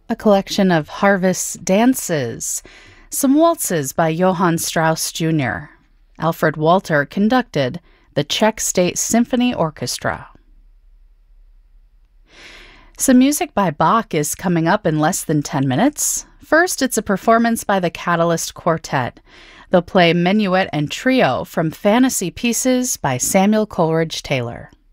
A collection of Harvest's dances, some waltzes by Johann Strauss Jr. Alfred Walter conducted the Czech State Symphony Orchestra. Some music by Bach is coming up in less than 10 minutes. First, it's a performance by the Catalyst Quartet. They'll play Minuet and Trio from Fantasy Pieces by Samuel Coleridge Taylor.